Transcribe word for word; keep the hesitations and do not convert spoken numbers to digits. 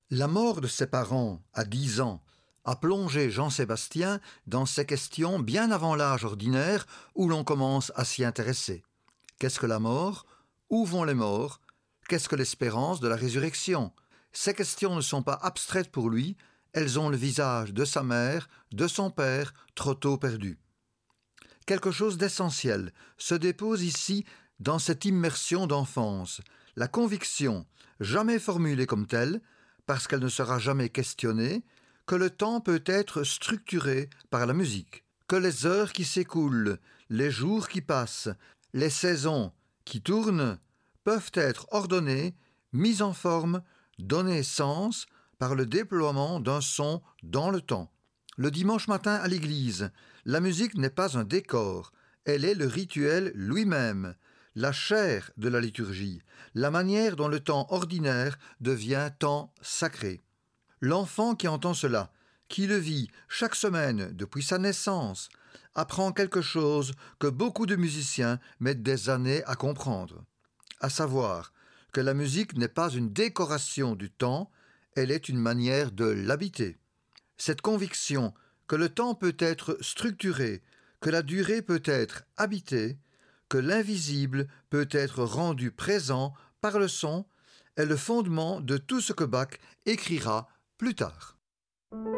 La mort de ses parents, à dix ans, a plongé Jean-Sébastien dans ces questions bien avant l'âge ordinaire où l'on commence à s'y intéresser. Qu'est-ce que la mort? Où vont les morts? Qu'est-ce que l'espérance de la résurrection? Ces questions ne sont pas abstraites pour lui, elles ont le visage de sa mère, de son père, trop tôt perdu. Quelque chose d'essentiel se dépose ici dans cette immersion d'enfance, la conviction, jamais formulée comme telle, parce qu'elle ne sera jamais questionnée, que le temps peut être structuré par la musique, que les heures qui s'écoulent, les jours qui passent, les saisons qui tournent, peuvent être ordonnées, mises en forme, données sens par le déploiement d'un son dans le temps. Le dimanche matin à l'église, la musique n'est pas un décor, elle est le rituel lui-même, la chair de la liturgie, la manière dont le temps ordinaire devient temps sacré. L'enfant qui entend cela, qui le vit chaque semaine depuis sa naissance, apprend quelque chose que beaucoup de musiciens mettent des années à comprendre, à savoir que la musique n'est pas une décoration du temps, elle est une manière de l'habiter. Cette conviction que le temps peut être structuré, que la durée peut être habitée, que l'invisible peut être rendu présent par le son, est le fondement de tout ce que Bach écrira plus tard.